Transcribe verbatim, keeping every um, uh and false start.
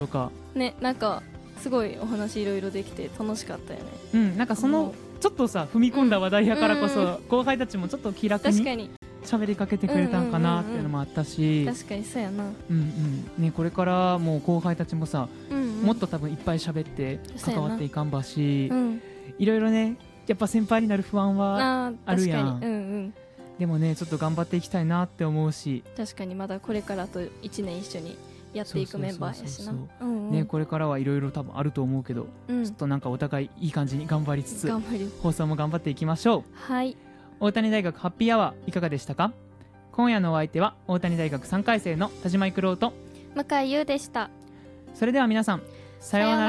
とかね、なんかすごいお話いろいろできて楽しかったよね。 うんなんかそのちょっとさ踏み込んだ話題やからこそ、 うん、 後輩たちもちょっと気楽に確かに喋りかけてくれたんかなっていうのもあったし、 確かにそうやな。 うんうんね、これからもう後輩たちもさ、 うんうん、 もっと多分いっぱい喋って関わっていかんばし、 うん、 いろいろねやっぱ先輩になる不安はあるやん。 確かに、うんうん、 でもねちょっと頑張っていきたいなって思うし、 確かにまだこれからといちねん一緒にやっていくメンバーやしな。 ね、これからはいろいろ多分あると思うけど、うん、ちょっとなんかお互いいい感じに頑張りつつ放送も頑張っていきましょう。 はい。 大谷大学ハッピーアワーいかがでしたか？今夜のお相手は大谷大学さんかい生の田島育郎と向井優でした。 それでは皆さんさようなら。